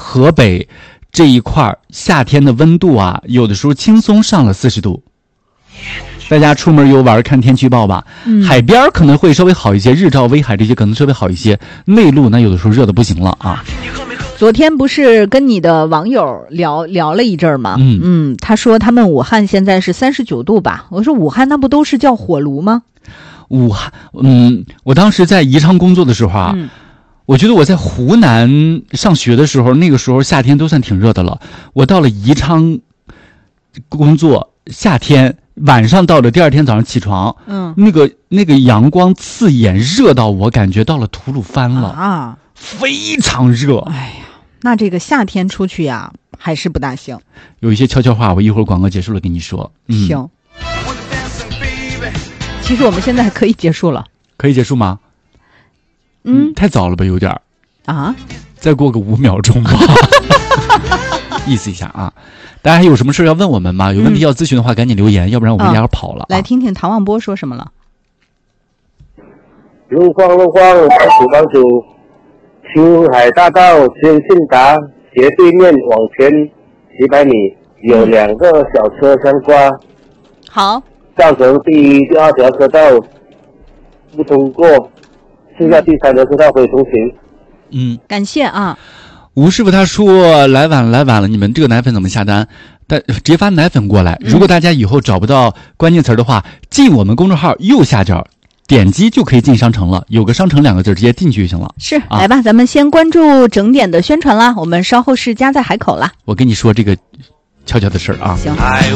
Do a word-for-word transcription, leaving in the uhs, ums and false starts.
河北这一块夏天的温度啊，有的时候轻松上了四十度。大家出门游玩看天气预报吧，嗯、海边可能会稍微好一些，日照威海这些可能稍微好一些，内陆那有的时候热的不行了啊。 昨天不是跟你的网友聊聊了一阵儿吗？嗯嗯，他说他们武汉现在是三十九度吧？我说武汉那不都是叫火炉吗？ 武汉，嗯，我当时在宜昌工作的时候啊，嗯、我觉得我在湖南上学的时候，那个时候夏天都算挺热的了。我到了宜昌工作，夏天。晚上到了第二天早上起床，嗯，那个那个阳光刺眼，热到我感觉到了吐鲁番了啊，非常热。 哎呀，那这个夏天出去呀，还是不大行。 有一些悄悄话，我一会儿广告结束了跟你说。 嗯、行。其实我们现在可以结束了。 可以结束吗？嗯，太早了吧，有点儿。啊？再过个五秒钟吧。意思一下啊，大家还有什么事要问我们吗？有问题要咨询的话，赶紧留言，嗯、要不然我们要跑了、啊哦。 来听听唐旺波说什么了。 路况路况，帮主帮主，秋海大道先信达斜对面往前几百米有两个小车相刮， 好， 造成第一、第二条车道不通过，剩下第三条车道可以通行。 嗯，感谢啊。 吴师傅他说来晚了来晚了，你们这个奶粉怎么下单？但直接发奶粉过来。如果大家以后找不到关键词的话，进我们公众号右下角点击就可以进商城了，有个商城两个字直接进去就行了。 是、啊、来吧，咱们先关注整点的宣传啦，我们稍后是家在海口啦。 我跟你说这个悄悄的事儿啊。 行。